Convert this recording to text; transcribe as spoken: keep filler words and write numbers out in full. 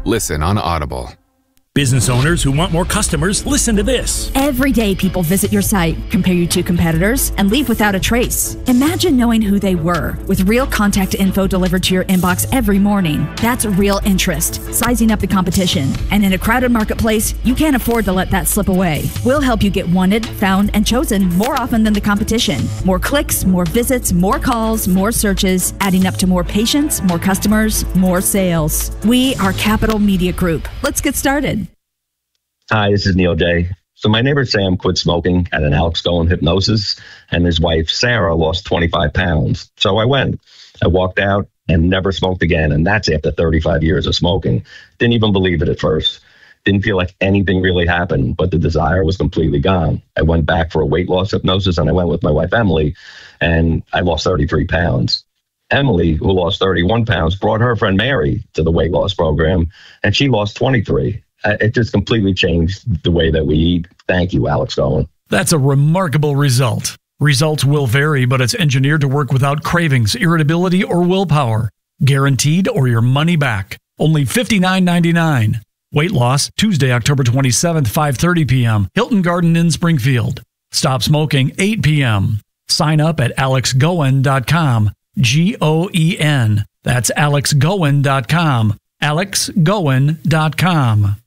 Listen on Audible. Business owners who want more customers, listen to this. Every day people visit your site, compare you to competitors, and leave without a trace. Imagine knowing who they were with real contact info delivered to your inbox every morning. That's real interest, sizing up the competition. And in a crowded marketplace, you can't afford to let that slip away. We'll help you get wanted, found, and chosen more often than the competition. More clicks, more visits, more calls, more searches, adding up to more patients, more customers, more sales. We are Capital Media Group. Let's get started. Hi, this is Neil Day. So my neighbor Sam quit smoking at an Alex Goen hypnosis, and his wife Sarah lost twenty-five pounds. So I went. I walked out and never smoked again, and that's after thirty-five years of smoking. Didn't even believe it at first. Didn't feel like anything really happened, but the desire was completely gone. I went back for a weight loss hypnosis, and I went with my wife Emily, and I lost thirty-three pounds. Emily, who lost thirty-one pounds, brought her friend Mary to the weight loss program, and she lost twenty-three. It just completely changed the way that we eat. Thank you, Alex Goen. That's a remarkable result. Results will vary, but it's engineered to work without cravings, irritability, or willpower. Guaranteed or your money back. Only fifty-nine ninety-nine. Weight loss, Tuesday, October twenty-seventh, five thirty p.m. Hilton Garden Inn, Springfield. Stop smoking, eight p.m. Sign up at alex goen dot com. G O E N. That's alex goen dot com. alex goen dot com.